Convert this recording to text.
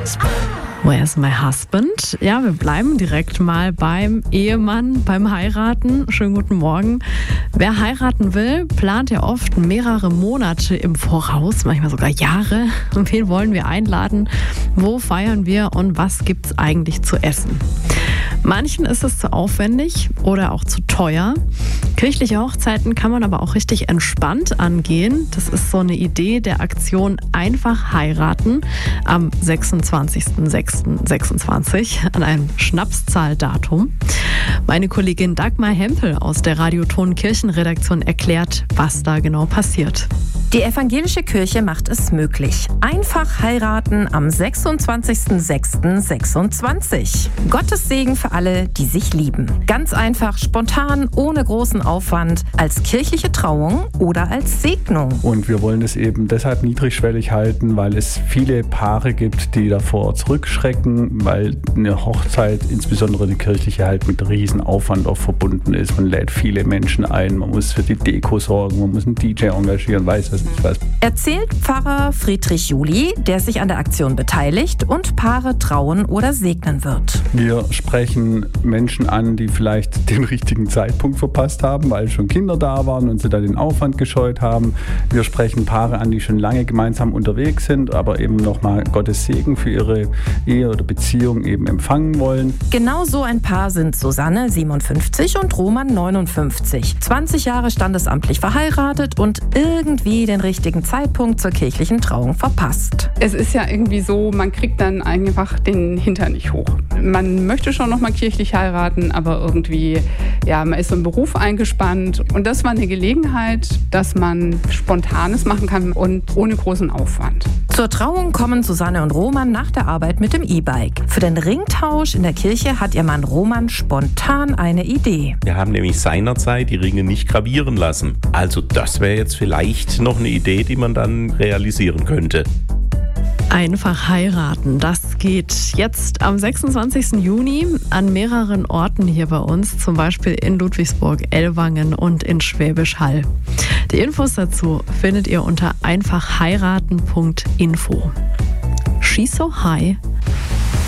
Where's my husband? Ja, wir bleiben direkt mal beim Ehemann, beim Heiraten. Schönen guten Morgen. Wer heiraten will, plant ja oft mehrere Monate im Voraus, manchmal sogar Jahre. Und wen wollen wir einladen? Wo feiern wir und was gibt's eigentlich zu essen? Manchen ist es zu aufwendig oder auch zu teuer. Kirchliche Hochzeiten kann man aber auch richtig entspannt angehen. Das ist so eine Idee der Aktion Einfach heiraten am 26.06.26 an einem Schnapszahldatum. Meine Kollegin Dagmar Hempel aus der Radioton Kirchenredaktion erklärt, was da genau passiert. Die evangelische Kirche macht es möglich. Einfach heiraten am 26.06.26. Gottes Segen für alle, die sich lieben. Ganz einfach, spontan, ohne großen Aufwand, als kirchliche Trauung oder als Segnung. Und wir wollen es eben deshalb niedrigschwellig halten, weil es viele Paare gibt, die davor zurückschrecken, weil eine Hochzeit, insbesondere die kirchliche, halt mit riesen Aufwand auch verbunden ist. Man lädt viele Menschen ein, man muss für die Deko sorgen, man muss einen DJ engagieren, weiß was nicht was. Erzählt Pfarrer Friedrich Juli, der sich an der Aktion beteiligt und Paare trauen oder segnen wird. Wir sprechen Menschen an, die vielleicht den richtigen Zeitpunkt verpasst haben, weil schon Kinder da waren und sie da den Aufwand gescheut haben. Wir sprechen Paare an, die schon lange gemeinsam unterwegs sind, aber eben nochmal Gottes Segen für ihre Ehe oder Beziehung eben empfangen wollen. Genau so ein Paar sind Susanne, 57, und Roman, 59. 20 Jahre standesamtlich verheiratet und irgendwie den richtigen Zeitpunkt zur kirchlichen Trauung verpasst. Es ist ja irgendwie so, man kriegt dann einfach den Hintern nicht hoch. Man möchte schon noch mal kirchlich heiraten, aber irgendwie, ja, man ist so im Beruf eingespannt. Und das war eine Gelegenheit, dass man Spontanes machen kann und ohne großen Aufwand. Zur Trauung kommen Susanne und Roman nach der Arbeit mit dem E-Bike. Für den Ringtausch in der Kirche hat ihr Mann Roman spontan eine Idee. Wir haben nämlich seinerzeit die Ringe nicht gravieren lassen. Also das wäre jetzt vielleicht noch eine Idee, die man dann realisieren könnte. Einfach heiraten, das geht jetzt am 26. Juni an mehreren Orten hier bei uns, zum Beispiel in Ludwigsburg, Ellwangen und in Schwäbisch Hall. Die Infos dazu findet ihr unter einfachheiraten.info. She's so high,